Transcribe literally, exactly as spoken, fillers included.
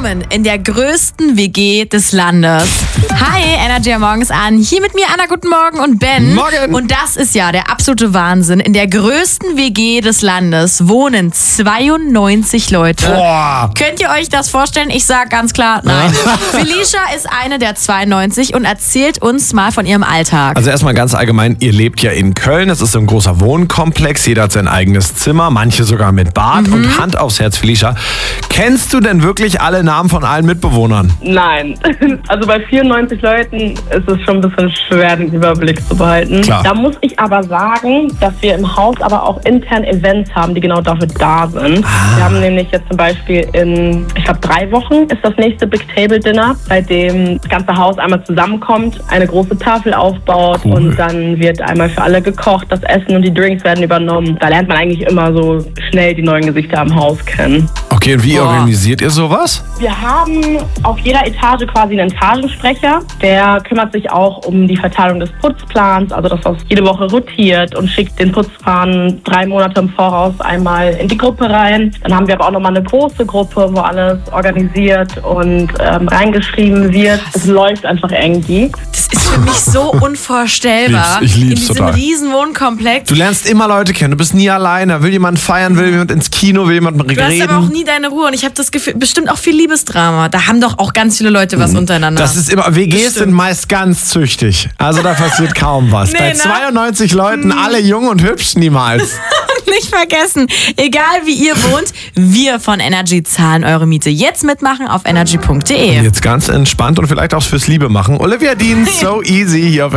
Willkommen in der größten W G des Landes. Hi, Energy morgens an. Hier mit mir Anna, guten Morgen und Ben. Morgen. Und das ist ja der absolute Wahnsinn. In der größten W G des Landes wohnen zweiundneunzig Leute. Boah. Könnt ihr euch das vorstellen? Ich sag ganz klar, nein. Felicia ist eine der zweiundneunzig und erzählt uns mal von ihrem Alltag. Also erstmal ganz allgemein, ihr lebt ja in Köln, es ist so ein großer Wohnkomplex, jeder hat sein eigenes Zimmer, manche sogar mit Bad Mhm. und Hand aufs Herz, Felicia. Kennst du denn wirklich alle Namen von allen Mitbewohnern? Nein. Also bei vierundneunzig Leuten ist es schon ein bisschen schwer, den Überblick zu behalten. Klar. Da muss ich aber sagen, dass wir im Haus aber auch intern Events haben, die genau dafür da sind. Ah. Wir haben nämlich jetzt zum Beispiel in, ich glaube, drei Wochen ist das nächste Big Table Dinner, bei dem das ganze Haus einmal zusammenkommt, eine große Tafel aufbaut Cool. und dann wird einmal für alle gekocht, das Essen und die Drinks werden übernommen. Da lernt man eigentlich immer so schnell die neuen Gesichter am Haus kennen. Okay, und wie Boah. organisiert ihr sowas? Wir haben auf jeder Etage quasi einen Etagensprecher. Der kümmert sich auch um die Verteilung des Putzplans, also dass das jede Woche rotiert und schickt den Putzplan drei Monate im Voraus einmal in die Gruppe rein. Dann haben wir aber auch nochmal eine große Gruppe, wo alles organisiert und ähm, reingeschrieben wird. Es läuft einfach irgendwie. Das ist für mich so unvorstellbar. Lieb's, ich lieb's In diesem total. riesen Wohnkomplex. Du lernst immer Leute kennen, du bist nie alleine. Will jemand feiern, will jemand ins Kino, will jemand Du hast reden. aber auch nie deine Ruhe und ich habe das Gefühl, bestimmt auch viel Liebesdrama. Da haben doch auch ganz viele Leute was untereinander. Das ist immer, W Gs Bestimmt. sind meist ganz züchtig. Also da passiert kaum was. Nee, Bei ne? zweiundneunzig Leuten, alle jung und hübsch, niemals. Nicht vergessen, egal wie ihr wohnt, wir von Energy zahlen eure Miete. Jetzt mitmachen auf energy punkt de. Jetzt ganz entspannt und vielleicht auch fürs Liebe machen. Olivia Dean, So Easy hier auf